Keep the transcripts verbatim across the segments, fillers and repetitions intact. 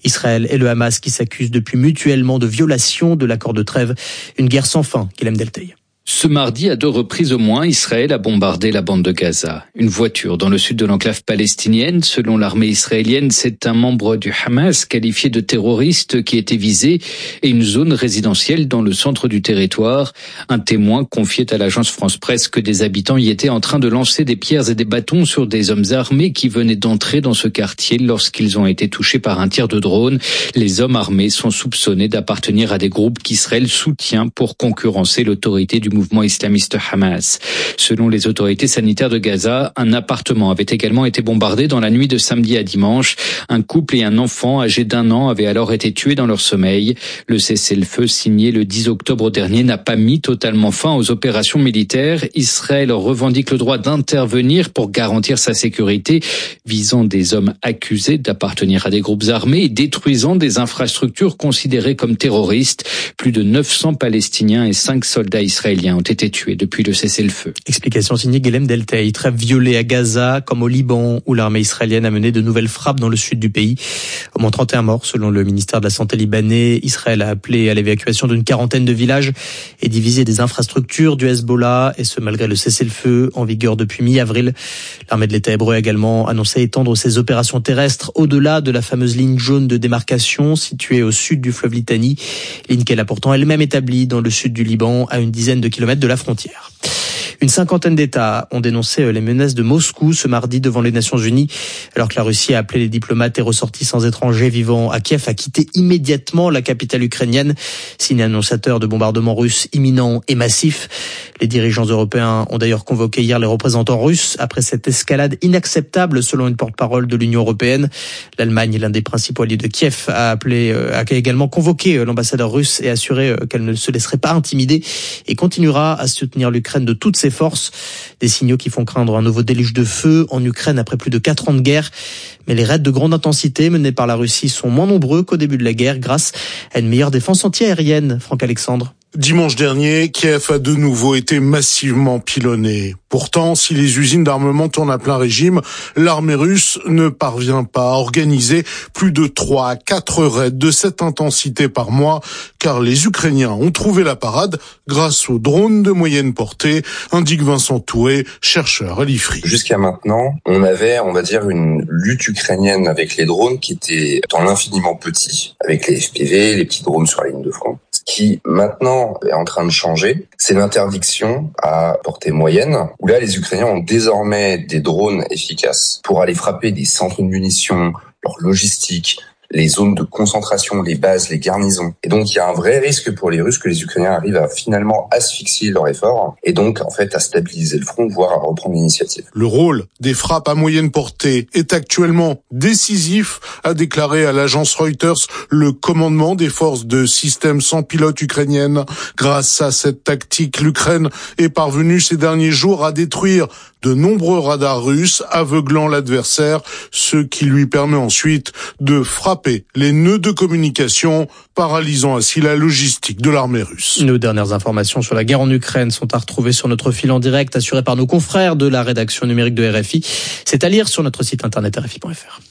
Israël et le Hamas qui s'accusent depuis mutuellement de violation de l'accord de trêve. Une guerre sans fin, Guilhem Delteil. Ce mardi, à deux reprises au moins, Israël a bombardé la bande de Gaza. Une voiture dans le sud de l'enclave palestinienne, selon l'armée israélienne, c'est un membre du Hamas qualifié de terroriste qui était visé et une zone résidentielle dans le centre du territoire. Un témoin confiait à l'agence France-Presse que des habitants y étaient en train de lancer des pierres et des bâtons sur des hommes armés qui venaient d'entrer dans ce quartier lorsqu'ils ont été touchés par un tir de drone. Les hommes armés sont soupçonnés d'appartenir à des groupes qu'Israël soutient pour concurrencer l'autorité du mouvement islamiste Hamas. Selon les autorités sanitaires de Gaza, un appartement avait également été bombardé dans la nuit de samedi à dimanche. Un couple et un enfant âgé d'un an avaient alors été tués dans leur sommeil. Le cessez-le-feu signé le dix octobre dernier n'a pas mis totalement fin aux opérations militaires. Israël revendique le droit d'intervenir pour garantir sa sécurité, visant des hommes accusés d'appartenir à des groupes armés et détruisant des infrastructures considérées comme terroristes. Plus de neuf cents Palestiniens et cinq soldats israéliens ont été tués depuis le cessez-le-feu. Explication signée Guilhem Delteil. Trêve violée à Gaza, comme au Liban, où l'armée israélienne a mené de nouvelles frappes dans le sud du pays. Au moins trente et un morts, selon le ministère de la Santé libanais. Israël a appelé à l'évacuation d'une quarantaine de villages et divisé des infrastructures du Hezbollah, et ce malgré le cessez-le-feu en vigueur depuis mi-avril. L'armée de l'État hébreu a également annoncé étendre ses opérations terrestres au-delà de la fameuse ligne jaune de démarcation située au sud du fleuve Litani, ligne qu'elle a pourtant elle-même établie dans le sud du Liban, à une dizaine de kilomètres de la frontière. Une cinquantaine d'États ont dénoncé les menaces de Moscou ce mardi devant les Nations Unies, alors que la Russie a appelé les diplomates et ressortissants étrangers vivant à Kiev à quitter immédiatement la capitale ukrainienne, signe annonciateur de bombardements russes imminents et massifs. Les dirigeants européens ont d'ailleurs convoqué hier les représentants russes après cette escalade inacceptable selon une porte-parole de l'Union européenne. L'Allemagne, l'un des principaux alliés de Kiev, a appelé, a également convoqué l'ambassadeur russe et assuré qu'elle ne se laisserait pas intimider et continuera à soutenir l'Ukraine de toutes ses forces. Des signaux qui font craindre un nouveau déluge de feu en Ukraine après plus de quatre ans de guerre. Mais les raids de grande intensité menés par la Russie sont moins nombreux qu'au début de la guerre grâce à une meilleure défense anti-aérienne. Franck Alexandre. Dimanche dernier, Kiev a de nouveau été massivement pilonné. Pourtant, si les usines d'armement tournent à plein régime, l'armée russe ne parvient pas à organiser plus de trois à quatre raids de cette intensité par mois, car les Ukrainiens ont trouvé la parade grâce aux drones de moyenne portée, indique Vincent Toué, chercheur à l'I F R I. Jusqu'à maintenant, on avait, on va dire, une lutte ukrainienne avec les drones qui était en infiniment petit, avec les F P V, les petits drones sur la ligne de front. Ce qui, maintenant, est en train de changer, c'est l'interdiction à portée moyenne, où là, les Ukrainiens ont désormais des drones efficaces pour aller frapper des centres de munitions, leur logistique, les zones de concentration, les bases, les garnisons. Et donc, il y a un vrai risque pour les Russes que les Ukrainiens arrivent à finalement asphyxier leur effort et donc, en fait, à stabiliser le front, voire à reprendre l'initiative. Le rôle des frappes à moyenne portée est actuellement décisif, a déclaré à l'agence Reuters le commandement des forces de système sans pilote ukrainiennes. Grâce à cette tactique, l'Ukraine est parvenue ces derniers jours à détruire de nombreux radars russes, aveuglant l'adversaire, ce qui lui permet ensuite de frapper les nœuds de communication, paralysant ainsi la logistique de l'armée russe. Nos dernières informations sur la guerre en Ukraine sont à retrouver sur notre fil en direct, assuré par nos confrères de la rédaction numérique de R F I. C'est à lire sur notre site internet R F I point F R.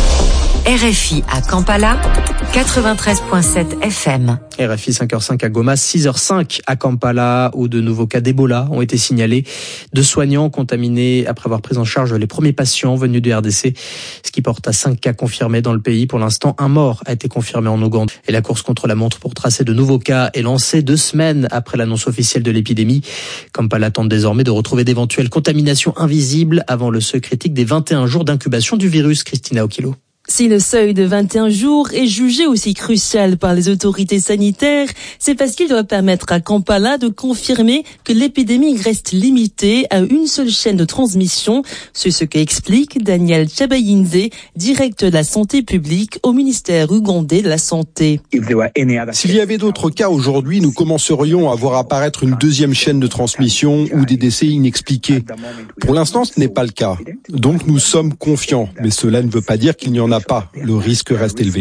R F I à Kampala, quatre-vingt-treize virgule sept F M. R F I cinq heures cinq à Goma, six heures cinq à Kampala, où de nouveaux cas d'Ebola ont été signalés. Deux soignants contaminés après avoir pris en charge les premiers patients venus du R D C, ce qui porte à cinq cas confirmés dans le pays. Pour l'instant, un mort a été confirmé en Ouganda. Et la course contre la montre pour tracer de nouveaux cas est lancée deux semaines après l'annonce officielle de l'épidémie. Kampala tente désormais de retrouver d'éventuelles contaminations invisibles avant le seuil critique des vingt et un jours d'incubation du virus. Christina Okilo. Si le seuil de vingt et un jours est jugé aussi crucial par les autorités sanitaires, c'est parce qu'il doit permettre à Kampala de confirmer que l'épidémie reste limitée à une seule chaîne de transmission. C'est ce qu'explique Daniel Chabayinze, directeur de la santé publique au ministère ougandais de la Santé. S'il y avait d'autres cas aujourd'hui, nous commencerions à voir apparaître une deuxième chaîne de transmission ou des décès inexpliqués. Pour l'instant, ce n'est pas le cas. Donc nous sommes confiants, mais cela ne veut pas dire qu'il n'y en a pas. Le risque reste élevé.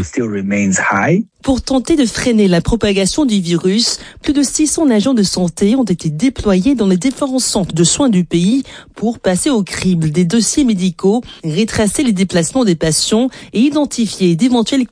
Pour tenter de freiner la propagation du virus, plus de six cents agents de santé ont été déployés dans les différents centres de soins du pays pour passer au crible des dossiers médicaux, retracer les déplacements des patients et identifier d'éventuels